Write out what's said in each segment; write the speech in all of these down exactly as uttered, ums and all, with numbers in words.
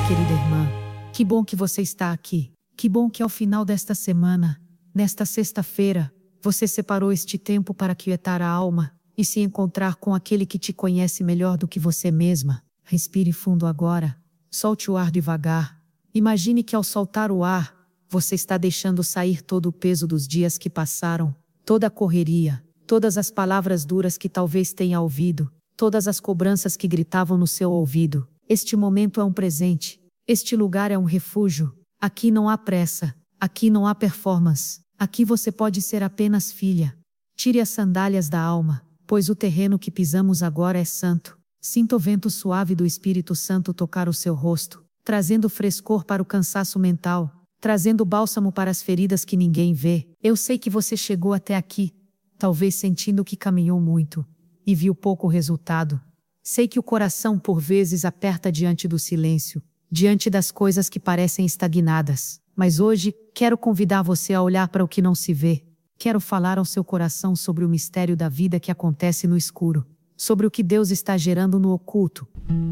querida irmã. Que bom que você está aqui. Que bom que ao final desta semana, nesta sexta-feira, você separou este tempo para quietar a alma e se encontrar com aquele que te conhece melhor do que você mesma. Respire fundo agora. Solte o ar devagar. Imagine que ao soltar o ar, você está deixando sair todo o peso dos dias que passaram, toda a correria, todas as palavras duras que talvez tenha ouvido, todas as cobranças que gritavam no seu ouvido. Este momento é um presente. Este lugar é um refúgio. Aqui não há pressa. Aqui não há performance. Aqui você pode ser apenas filha. Tire as sandálias da alma, pois o terreno que pisamos agora é santo. Sinta o vento suave do Espírito Santo tocar o seu rosto, trazendo frescor para o cansaço mental, trazendo bálsamo para as feridas que ninguém vê. Eu sei que você chegou até aqui, talvez sentindo que caminhou muito e viu pouco resultado. Sei que o coração por vezes aperta diante do silêncio, diante das coisas que parecem estagnadas. Mas hoje, quero convidar você a olhar para o que não se vê. Quero falar ao seu coração sobre o mistério da vida que acontece no escuro, sobre o que Deus está gerando no oculto.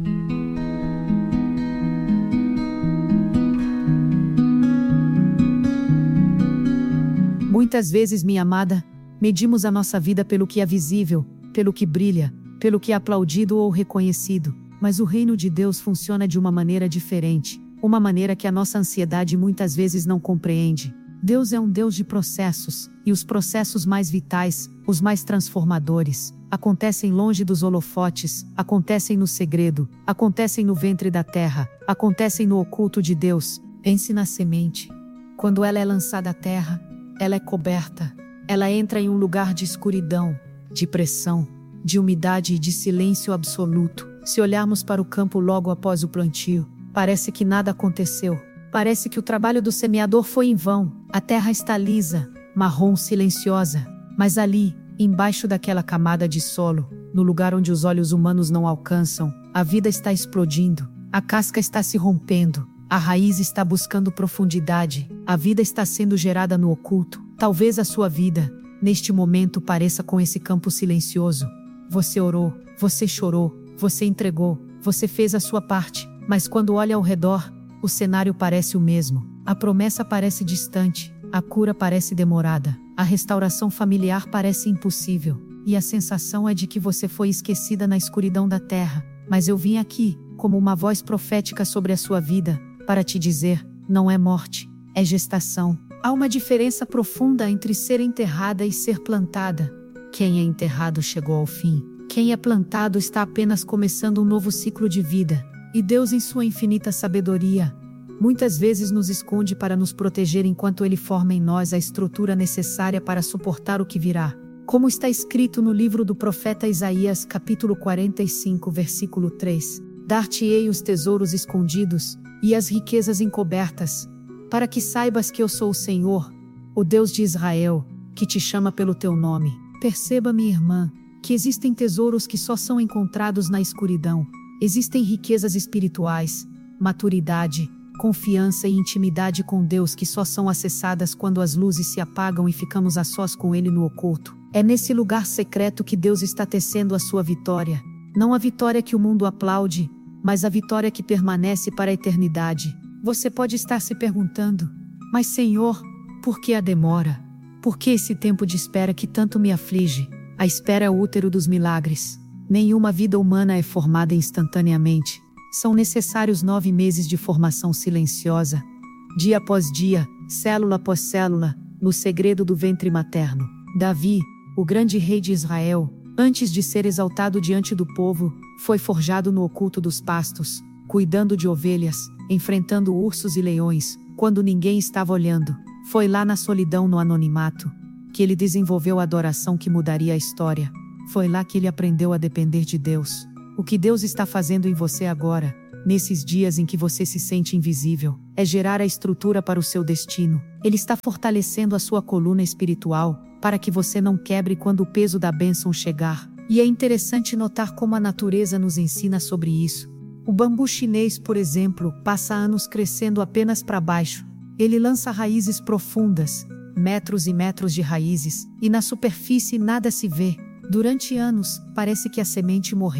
Muitas vezes, minha amada, medimos a nossa vida pelo que é visível, pelo que brilha, pelo que é aplaudido ou reconhecido. Mas o reino de Deus funciona de uma maneira diferente, uma maneira que a nossa ansiedade muitas vezes não compreende. Deus é um Deus de processos, e os processos mais vitais, os mais transformadores, acontecem longe dos holofotes, acontecem no segredo, acontecem no ventre da terra, acontecem no oculto de Deus. Pense na semente. Quando ela é lançada à terra, ela é coberta, ela entra em um lugar de escuridão, de pressão, de umidade e de silêncio absoluto. Se olharmos para o campo logo após o plantio, parece que nada aconteceu. Parece que o trabalho do semeador foi em vão. A terra está lisa, marrom, silenciosa. Mas ali, embaixo daquela camada de solo, no lugar onde os olhos humanos não alcançam, a vida está explodindo. A casca está se rompendo. A raiz está buscando profundidade. A vida está sendo gerada no oculto. Talvez a sua vida, neste momento, pareça com esse campo silencioso. Você orou, você chorou, você entregou, você fez a sua parte. Mas quando olha ao redor, o cenário parece o mesmo. A promessa parece distante, a cura parece demorada, a restauração familiar parece impossível, e a sensação é de que você foi esquecida na escuridão da terra. Mas eu vim aqui, como uma voz profética sobre a sua vida, para te dizer, não é morte, é gestação. Há uma diferença profunda entre ser enterrada e ser plantada. Quem é enterrado chegou ao fim. Quem é plantado está apenas começando um novo ciclo de vida. E Deus, em sua infinita sabedoria, muitas vezes nos esconde para nos proteger enquanto Ele forma em nós a estrutura necessária para suportar o que virá. Como está escrito no livro do profeta Isaías, capítulo quarenta e cinco, versículo três: Dar-te-ei os tesouros escondidos e as riquezas encobertas, para que saibas que eu sou o Senhor, o Deus de Israel, que te chama pelo teu nome. Perceba, minha irmã, que existem tesouros que só são encontrados na escuridão. Existem riquezas espirituais, maturidade, confiança e intimidade com Deus que só são acessadas quando as luzes se apagam e ficamos a sós com Ele no oculto. É nesse lugar secreto que Deus está tecendo a sua vitória. Não a vitória que o mundo aplaude, mas a vitória que permanece para a eternidade. Você pode estar se perguntando, mas Senhor, por que a demora? Por que esse tempo de espera que tanto me aflige? A espera é o útero dos milagres. Nenhuma vida humana é formada instantaneamente. São necessários nove meses de formação silenciosa, dia após dia, célula após célula, no segredo do ventre materno. Davi, o grande rei de Israel, antes de ser exaltado diante do povo, foi forjado no oculto dos pastos, cuidando de ovelhas, enfrentando ursos e leões, quando ninguém estava olhando. Foi lá na solidão, no anonimato, que ele desenvolveu a adoração que mudaria a história. Foi lá que ele aprendeu a depender de Deus. O que Deus está fazendo em você agora, nesses dias em que você se sente invisível, é gerar a estrutura para o seu destino. Ele está fortalecendo a sua coluna espiritual, para que você não quebre quando o peso da bênção chegar. E é interessante notar como a natureza nos ensina sobre isso. O bambu chinês, por exemplo, passa anos crescendo apenas para baixo. Ele lança raízes profundas, metros e metros de raízes, e na superfície nada se vê. Durante anos, parece que a semente morreu.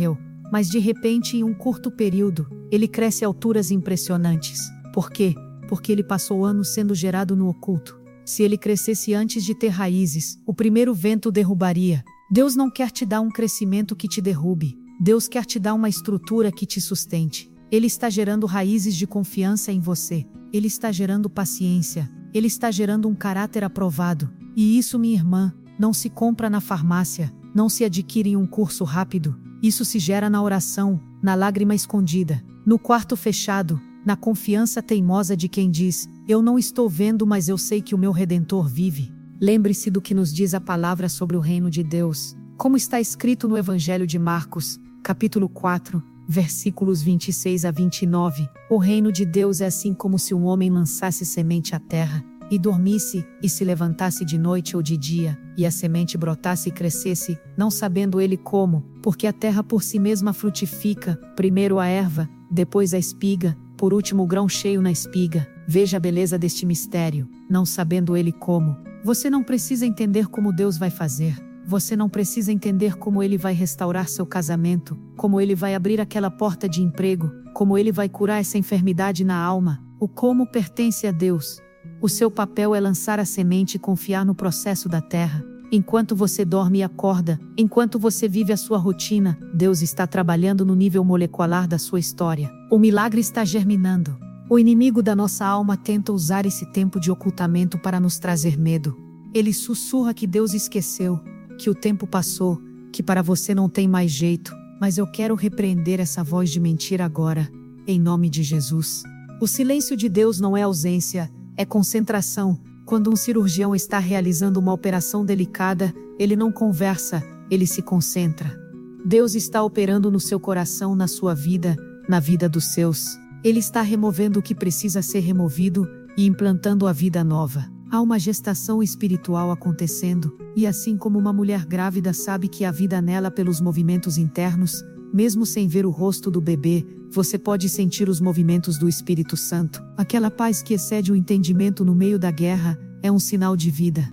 mas de repente, em um curto período, ele cresce a alturas impressionantes. Por quê? Porque ele passou anos sendo gerado no oculto. Se ele crescesse antes de ter raízes, o primeiro vento o derrubaria. Deus não quer te dar um crescimento que te derrube. Deus quer te dar uma estrutura que te sustente. Ele está gerando raízes de confiança em você. Ele está gerando paciência. Ele está gerando um caráter aprovado. E isso, minha irmã, não se compra na farmácia, não se adquire em um curso rápido. Isso se gera na oração, na lágrima escondida, no quarto fechado, na confiança teimosa de quem diz: eu não estou vendo, mas eu sei que o meu Redentor vive. Lembre-se do que nos diz a palavra sobre o reino de Deus, como está escrito no Evangelho de Marcos, capítulo quatro, versículos vinte e seis a vinte e nove. O reino de Deus é assim como se um homem lançasse semente à terra, e dormisse, e se levantasse de noite ou de dia, e a semente brotasse e crescesse, não sabendo ele como, porque a terra por si mesma frutifica, primeiro a erva, depois a espiga, por último o grão cheio na espiga. Veja a beleza deste mistério, não sabendo ele como. Você não precisa entender como Deus vai fazer. Você não precisa entender como ele vai restaurar seu casamento, como ele vai abrir aquela porta de emprego, como ele vai curar essa enfermidade na alma. O como pertence a Deus. O seu papel é lançar a semente e confiar no processo da terra. Enquanto você dorme e acorda, enquanto você vive a sua rotina, Deus está trabalhando no nível molecular da sua história. O milagre está germinando. O inimigo da nossa alma tenta usar esse tempo de ocultamento para nos trazer medo. Ele sussurra que Deus esqueceu, que o tempo passou, que para você não tem mais jeito, mas eu quero repreender essa voz de mentira agora, em nome de Jesus. O silêncio de Deus não é ausência, é concentração. Quando um cirurgião está realizando uma operação delicada, ele não conversa, ele se concentra. Deus está operando no seu coração, na sua vida, na vida dos seus. Ele está removendo o que precisa ser removido e implantando a vida nova. Há uma gestação espiritual acontecendo, e assim como uma mulher grávida sabe que há vida nela pelos movimentos internos, mesmo sem ver o rosto do bebê, você pode sentir os movimentos do Espírito Santo. Aquela paz que excede o entendimento no meio da guerra, é um sinal de vida.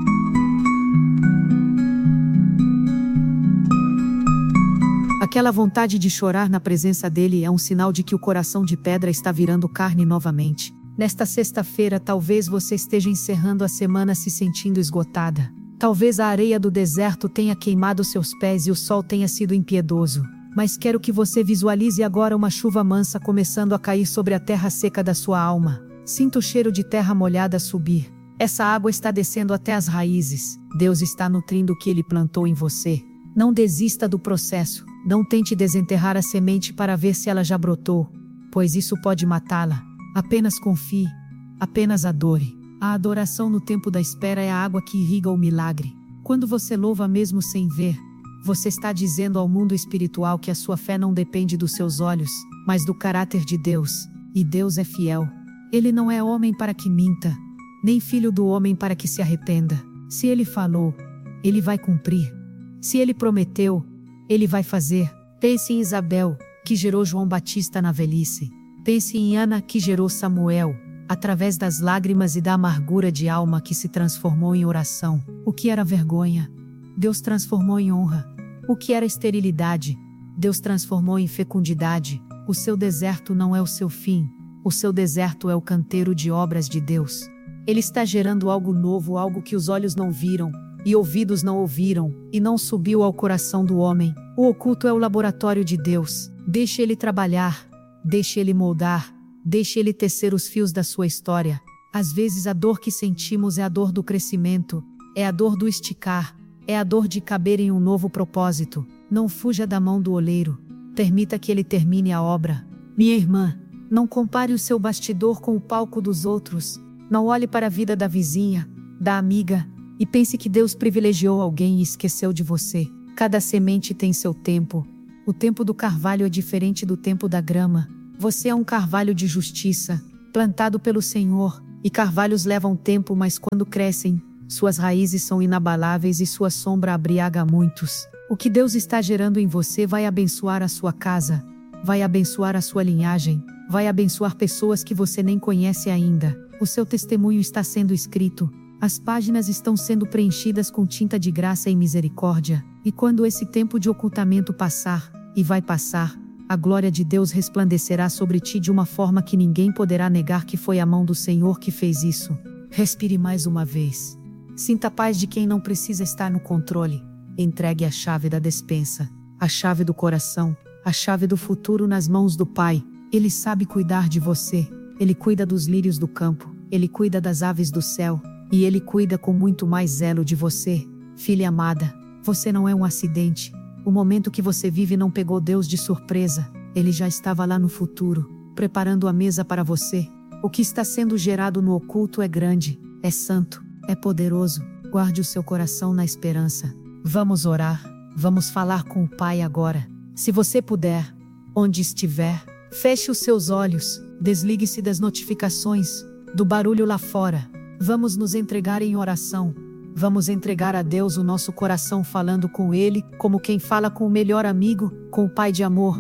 Aquela vontade de chorar na presença dele é um sinal de que o coração de pedra está virando carne novamente. Nesta sexta-feira, talvez você esteja encerrando a semana se sentindo esgotada. Talvez a areia do deserto tenha queimado seus pés e o sol tenha sido impiedoso. Mas quero que você visualize agora uma chuva mansa começando a cair sobre a terra seca da sua alma. Sinta o cheiro de terra molhada subir. Essa água está descendo até as raízes. Deus está nutrindo o que ele plantou em você. Não desista do processo. Não tente desenterrar a semente para ver se ela já brotou, pois isso pode matá-la. Apenas confie. Apenas adore. A adoração no tempo da espera é a água que irriga o milagre. Quando você louva mesmo sem ver, você está dizendo ao mundo espiritual que a sua fé não depende dos seus olhos, mas do caráter de Deus. E Deus é fiel. Ele não é homem para que minta, nem filho do homem para que se arrependa. Se ele falou, ele vai cumprir. Se ele prometeu, ele vai fazer. Pense em Isabel, que gerou João Batista na velhice. Pense em Ana, que gerou Samuel, através das lágrimas e da amargura de alma que se transformou em oração. O que era vergonha, Deus transformou em honra. O que era esterilidade, Deus transformou em fecundidade. O seu deserto não é o seu fim. O seu deserto é o canteiro de obras de Deus. Ele está gerando algo novo, algo que os olhos não viram, e ouvidos não ouviram, e não subiu ao coração do homem. O oculto é o laboratório de Deus. Deixe ele trabalhar, deixe ele moldar, deixe ele tecer os fios da sua história. Às vezes a dor que sentimos é a dor do crescimento, é a dor do esticar, é a dor de caber em um novo propósito. Não fuja da mão do oleiro. Permita que ele termine a obra. Minha irmã, não compare o seu bastidor com o palco dos outros. Não olhe para a vida da vizinha, da amiga, e pense que Deus privilegiou alguém e esqueceu de você. Cada semente tem seu tempo. O tempo do carvalho é diferente do tempo da grama. Você é um carvalho de justiça, plantado pelo Senhor, e carvalhos levam tempo, mas quando crescem, suas raízes são inabaláveis e sua sombra abriga muitos. O que Deus está gerando em você vai abençoar a sua casa, vai abençoar a sua linhagem, vai abençoar pessoas que você nem conhece ainda. O seu testemunho está sendo escrito. As páginas estão sendo preenchidas com tinta de graça e misericórdia. E quando esse tempo de ocultamento passar, e vai passar. A glória de Deus resplandecerá sobre ti de uma forma que ninguém poderá negar que foi a mão do Senhor que fez isso. Respire mais uma vez. Sinta a paz de quem não precisa estar no controle. Entregue a chave da despensa, a chave do coração, a chave do futuro nas mãos do Pai. Ele sabe cuidar de você. Ele cuida dos lírios do campo. Ele cuida das aves do céu. E Ele cuida com muito mais zelo de você. Filha amada, você não é um acidente. O momento que você vive não pegou Deus de surpresa. Ele já estava lá no futuro, preparando a mesa para você. O que está sendo gerado no oculto é grande, é santo, é poderoso. Guarde o seu coração na esperança. Vamos orar, vamos falar com o Pai agora. Se você puder, onde estiver, feche os seus olhos, desligue-se das notificações, do barulho lá fora. Vamos nos entregar em oração. Vamos entregar a Deus o nosso coração falando com Ele, como quem fala com o melhor amigo, com o Pai de amor.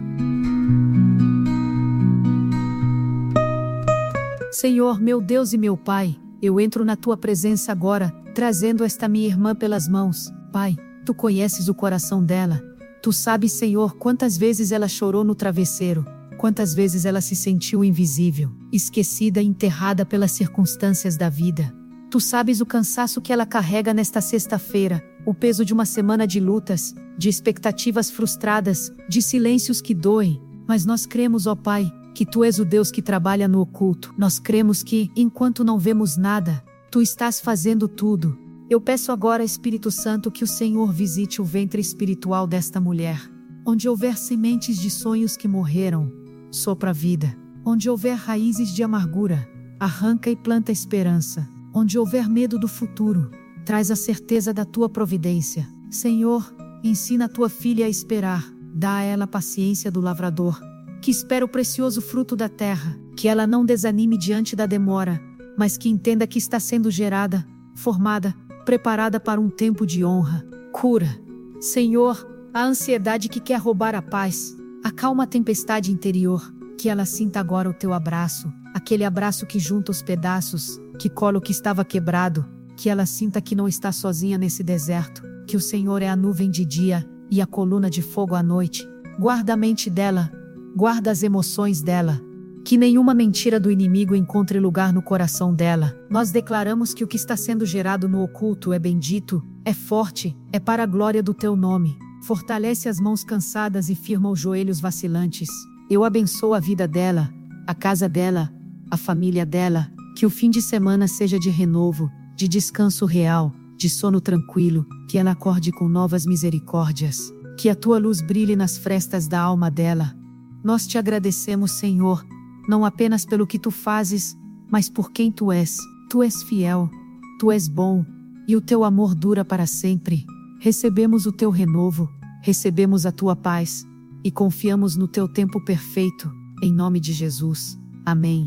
Senhor, meu Deus e meu Pai, eu entro na Tua presença agora, trazendo esta minha irmã pelas mãos. Pai, Tu conheces o coração dela. Tu sabes, Senhor, quantas vezes ela chorou no travesseiro, quantas vezes ela se sentiu invisível, esquecida e enterrada pelas circunstâncias da vida. Tu sabes o cansaço que ela carrega nesta sexta-feira, o peso de uma semana de lutas, de expectativas frustradas, de silêncios que doem. Mas nós cremos, ó Pai, que Tu és o Deus que trabalha no oculto. Nós cremos que, enquanto não vemos nada, Tu estás fazendo tudo. Eu peço agora, Espírito Santo, que o Senhor visite o ventre espiritual desta mulher. Onde houver sementes de sonhos que morreram, sopra a vida. Onde houver raízes de amargura, arranca e planta esperança. Onde houver medo do futuro, traz a certeza da Tua providência. Senhor, ensina a Tua filha a esperar. Dá a ela a paciência do lavrador, que espera o precioso fruto da terra. Que ela não desanime diante da demora, mas que entenda que está sendo gerada, formada, preparada para um tempo de honra. Cura, Senhor, a ansiedade que quer roubar a paz. Acalma a tempestade interior. Que ela sinta agora o Teu abraço, aquele abraço que junta os pedaços, que cola o que estava quebrado. Que ela sinta que não está sozinha nesse deserto, que o Senhor é a nuvem de dia e a coluna de fogo à noite. Guarda a mente dela, guarda as emoções dela. Que nenhuma mentira do inimigo encontre lugar no coração dela. Nós declaramos que o que está sendo gerado no oculto é bendito, é forte, é para a glória do Teu nome. Fortalece as mãos cansadas e firma os joelhos vacilantes. Eu abençoo a vida dela, a casa dela, a família dela. Que o fim de semana seja de renovo, de descanso real, de sono tranquilo. Que ela acorde com novas misericórdias. Que a Tua luz brilhe nas frestas da alma dela. Nós Te agradecemos, Senhor, não apenas pelo que Tu fazes, mas por quem Tu és. Tu és fiel, Tu és bom, e o Teu amor dura para sempre. Recebemos o Teu renovo, recebemos a Tua paz, e confiamos no Teu tempo perfeito, em nome de Jesus. Amém.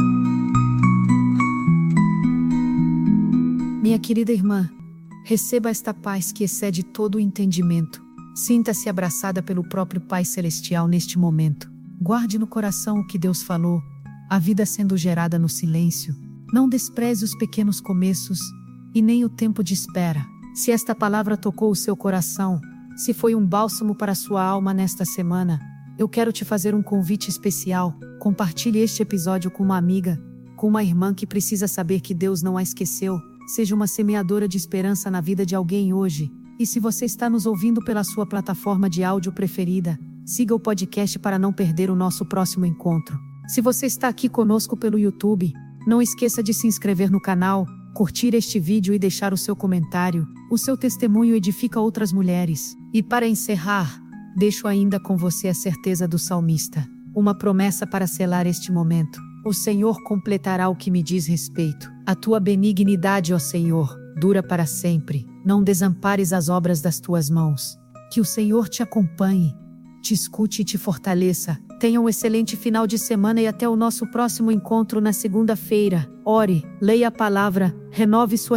Minha querida irmã, receba esta paz que excede todo o entendimento. Sinta-se abraçada pelo próprio Pai Celestial neste momento. Guarde no coração o que Deus falou, a vida sendo gerada no silêncio. Não despreze os pequenos começos, e nem o tempo de espera. Se esta palavra tocou o seu coração, se foi um bálsamo para a sua alma nesta semana, eu quero te fazer um convite especial. Compartilhe este episódio com uma amiga, com uma irmã que precisa saber que Deus não a esqueceu. Seja uma semeadora de esperança na vida de alguém hoje. E se você está nos ouvindo pela sua plataforma de áudio preferida, siga o podcast para não perder o nosso próximo encontro. Se você está aqui conosco pelo YouTube, não esqueça de se inscrever no canal, curtir este vídeo e deixar o seu comentário. O seu testemunho edifica outras mulheres. E para encerrar, deixo ainda com você a certeza do salmista. Uma promessa para selar este momento. O Senhor completará o que me diz respeito. A Tua benignidade, ó Senhor, dura para sempre. Não desampares as obras das Tuas mãos. Que o Senhor te acompanhe, te escute e te fortaleça. Tenha um excelente final de semana e até o nosso próximo encontro na segunda-feira. Ore, leia a palavra, renove sua